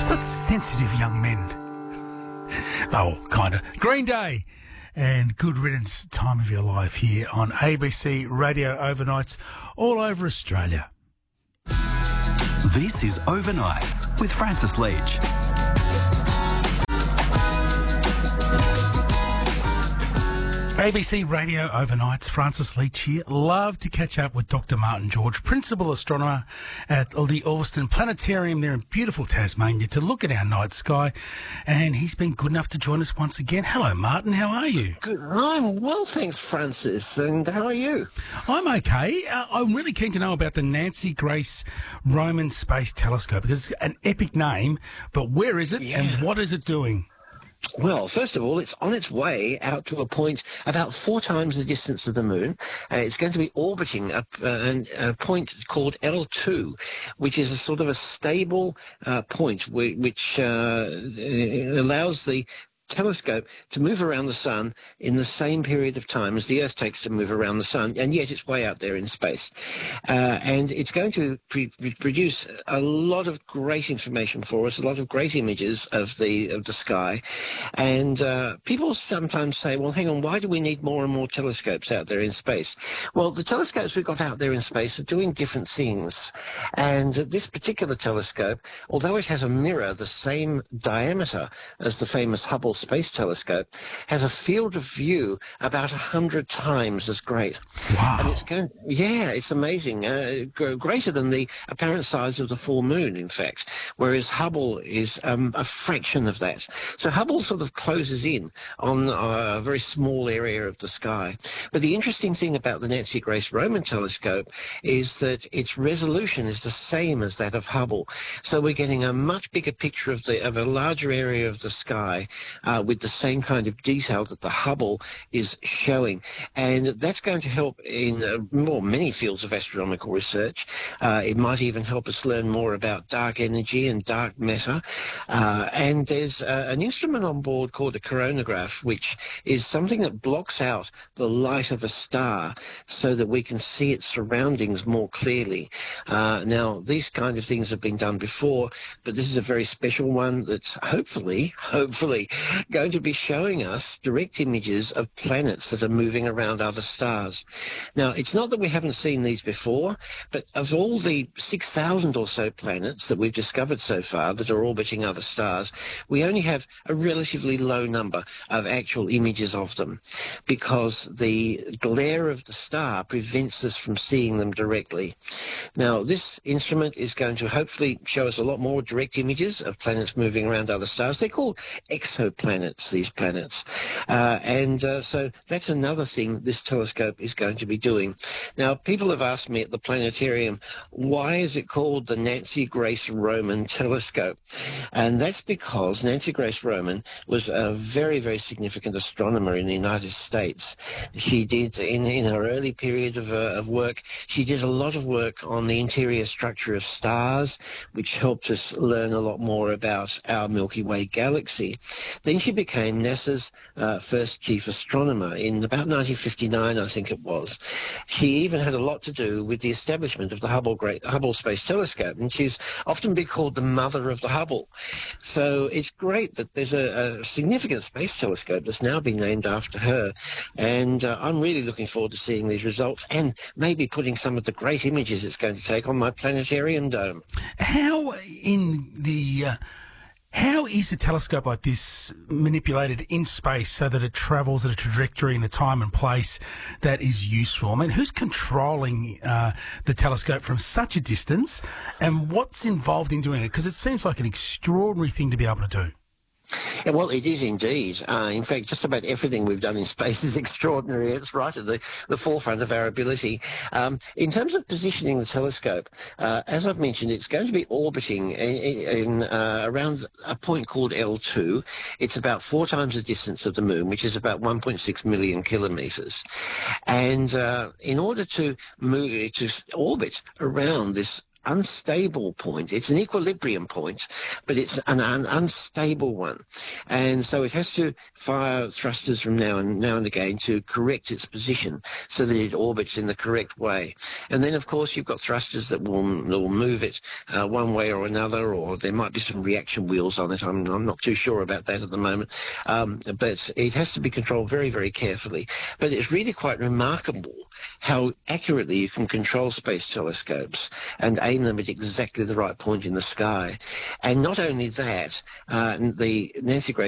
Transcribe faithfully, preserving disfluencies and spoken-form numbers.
Such sensitive young men. Oh, kind of. Green Day and Good Riddance, Time of Your Life here on A B C Radio Overnights all over Australia. This is Overnights with Francis Leach. A B C Radio Overnights, Francis Leach here. Love to catch up with Doctor Martin George, Principal Astronomer at the Alveston Planetarium there in beautiful Tasmania, to look at our night sky. And he's been good enough to join us once again. Hello, Martin. How are you? Good. I'm well, thanks, Francis. And how are you? I'm okay. Uh, I'm really keen to know about the Nancy Grace Roman Space Telescope, because it's an epic name, but where is it Yeah. and what is it doing? Well, first of all, it's on its way out to a point about four times the distance of the moon. Uh, it's going to be orbiting a, uh, a point called L two, which is a sort of a stable uh, point whi- which uh, allows the telescope to move around the sun in the same period of time as the Earth takes to move around the sun, and yet it's way out there in space. Uh, and it's going to pre- produce a lot of great information for us, a lot of great images of the of the sky. And uh, people sometimes say, well, hang on, why do we need more and more telescopes out there in space? Well, the telescopes we've got out there in space are doing different things. And this particular telescope, although it has a mirror the same diameter as the famous Hubble Space Telescope, has a field of view about a hundred times as great. Wow. And it's going, yeah, it's amazing. Uh, g- greater than the apparent size of the full moon, in fact, whereas Hubble is um, a fraction of that. So Hubble sort of closes in on a very small area of the sky. But the interesting thing about the Nancy Grace Roman Telescope is that its resolution is the same as that of Hubble. So we're getting a much bigger picture of the of a larger area of the sky, Uh, with the same kind of detail that the Hubble is showing. And that's going to help in uh, more many fields of astronomical research. Uh, it might even help us learn more about dark energy and dark matter. Uh, and there's uh, an instrument on board called a coronagraph, which is something that blocks out the light of a star so that we can see its surroundings more clearly. Uh, now, these kind of things have been done before, but this is a very special one that's hopefully, hopefully, going to be showing us direct images of planets that are moving around other stars. Now, it's not that we haven't seen these before, but of all the six thousand or so planets that we've discovered so far that are orbiting other stars, we only have a relatively low number of actual images of them, because the glare of the star prevents us from seeing them directly. Now, this instrument is going to hopefully show us a lot more direct images of planets moving around other stars. They're called exoplanets, these planets. Uh, and uh, so that's another thing this telescope is going to be doing. Now, people have asked me at the planetarium, why is it called the Nancy Grace Roman Telescope? And that's because Nancy Grace Roman was a very, very significant astronomer in the United States. She did, in, in her early period of, uh, of work, she did a lot of work on the interior structure of stars, which helped us learn a lot more about our Milky Way galaxy. Then she became NASA's uh, first chief astronomer in about nineteen fifty-nine, I think it was. She even had a lot to do with the establishment of the Hubble, Great, Hubble Space Telescope, and she's often been called the mother of the Hubble. So it's great that there's a, a significant space telescope that's now been named after her, and uh, I'm really looking forward to seeing these results and maybe putting some of the great images it's going to take on my planetarium dome. How in the... Uh How is a telescope like this manipulated in space so that it travels at a trajectory in a time and place that is useful? I mean, who's controlling uh, the telescope from such a distance, and what's involved in doing it? Because it seems like an extraordinary thing to be able to do. Yeah, well, it is indeed. Uh, in fact, just about everything we've done in space is extraordinary. It's right at the, the forefront of our ability. Um, in terms of positioning the telescope, uh, as I've mentioned, it's going to be orbiting in, in uh, around a point called L two. It's about four times the distance of the moon, which is about one point six million kilometres. And uh, in order to move to orbit around this unstable point. It's an equilibrium point, but it's an, an unstable one. And so it has to fire thrusters from now and now and again to correct its position so that it orbits in the correct way. And then, of course, you've got thrusters that will, that will move it uh, one way or another, or there might be some reaction wheels on it. I'm, I'm not too sure about that at the moment. Um, but it has to be controlled very, very carefully. But it's really quite remarkable how accurately you can control space telescopes and aim them at exactly the right point in the sky. And not only that, uh, the Nancy Grace